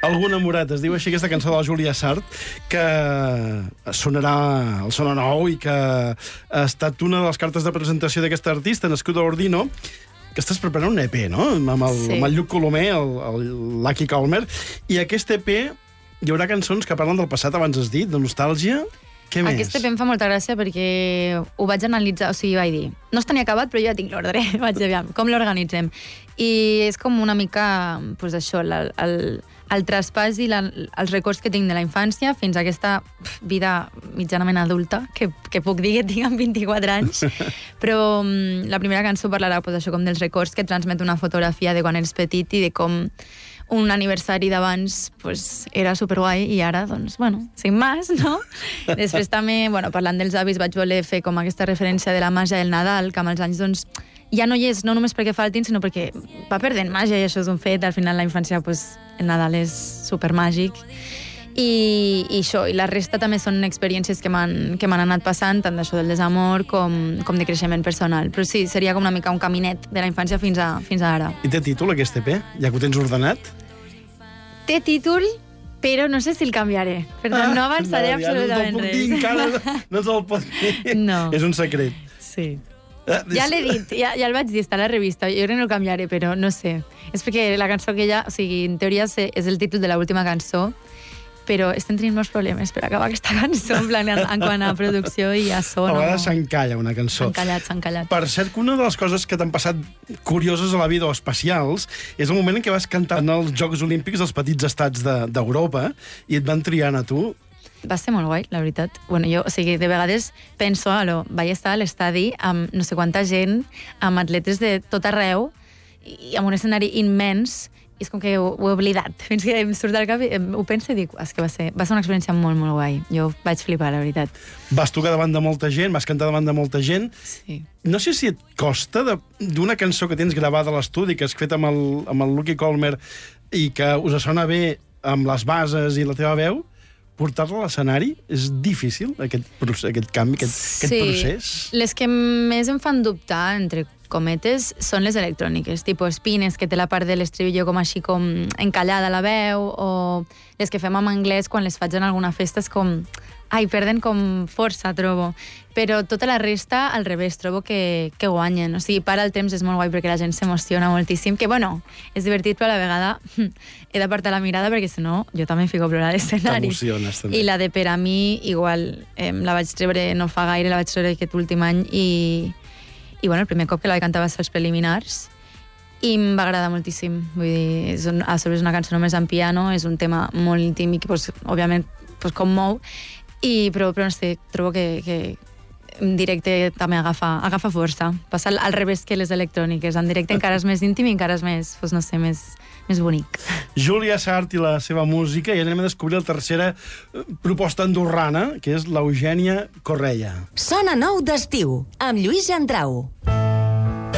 Algú enamorat, es diu així aquesta cançó de la Júlia Sart, que sonarà al Sona Nou i que ha estat una de les cartes de presentació d'aquesta artista, nascuda a Ordino, que estàs preparant un EP, no? Amb el Lluc Colomer, el Lucky Calmer, i aquest EP hi haurà cançons que parlen del passat, abans has dit, de nostàlgia. Què més? Aquest EP em fa molta gràcia perquè ho vaig analitzar, o sigui, vaig dir, no està ni acabat, però jo ja tinc l'ordre, vaig dir, aviam, com l'organitzem? I és com una mica, doncs això, el traspàs i els records que tinc de la infància fins a aquesta vida mitjanament adulta, que puc dir que tinc amb 24 anys, però la primera cançó parlarà, doncs això, com dels records que transmet una fotografia de quan eres petit i de com un aniversari d'abans pues, era superguai i ara, doncs, bueno, sin más, no? Després també, bueno, parlant dels avis, vaig voler fer com aquesta referència de la màgia del Nadal, que amb els anys, doncs, ja no hi és, no només perquè faltin, sinó perquè va perdent màgia i això és un fet. Al final, la infància, pues, el Nadal és supermàgic. I això, i la resta també són experiències que m'han anat passant, tant d'això del desamor com de creixement personal. Però sí, seria com una mica un caminet de la infància fins a ara. I té títol, aquest EP? Ja que ho tens ordenat? Té títol, però no sé si el canviaré. Per tant, no avançaré absolutament res. No ens el pot dir. No. És un secret. Sí. Ja l'he dit, ja el vaig dir, està a la revista. Jo crec que no el canviaré, però no sé. És perquè la cançó que o sigui, en teoria és el títol de l'última cançó, però estem tenint molts problemes per acabar aquesta cançó, en quant a producció i a so. A vegades s'encalla una cançó. S'ha encallat. Per cert, que una de les coses que t'han passat curioses a la vida o especials és el moment en què vas cantar en els Jocs Olímpics dels petits estats d'Europa i et van triar a tu. Va ser molt guai, la veritat. Bueno, jo, o sigui, de vegades penso, vaig estar a l'estadi amb no sé quanta gent, amb atletes de tot arreu, i amb un escenari immens, i és com que ho he oblidat. Fins que em surt del cap i ho penso i dic, és que va ser una experiència molt, molt guai. Jo vaig flipar, la veritat. Vas tocar davant de molta gent, vas cantar davant de molta gent. Sí. No sé si et costa d'una cançó que tens gravada a l'estudi, que has fet amb el Lucky Calmer i que us sona bé amb les bases i la teva veu, portar-la a l'escenari és difícil, aquest canvi, aquest procés? Les que més em fan dubtar, entre cometes, són les electròniques, tipus Spines, que té la part de l'estribillo com així com encallada a la veu, o les que fem en anglès quan les faig en alguna festa és com... perden com força, trobo. Però tota la resta, al revés, trobo que guanyen. O sigui, para el temps és molt guai perquè la gent s'emociona moltíssim, que, bueno, és divertit, però a la vegada he d'apartar la mirada perquè, si no, jo també em fico a plorar a l'escenari. T'emociones, també. I la de Per a mi, igual, la vaig treure no fa gaire, la vaig treure aquest últim any, i bueno, el primer cop que la vaig cantar va ser els preliminars, i em va agradar moltíssim. Vull dir, a sobre és una cançó només en piano, és un tema molt íntim i que, òbviament, commou, però no sé, trobo que en directe també agafa força. Passa al revés que les electròniques. En directe encara és més íntim i encara és més, no sé, més bonic. Júlia Sart i la seva música, i anem a descobrir la tercera proposta andorrana, que és l'Eugènia Correia. Sona Nou d'estiu, amb Lluís Gentrau.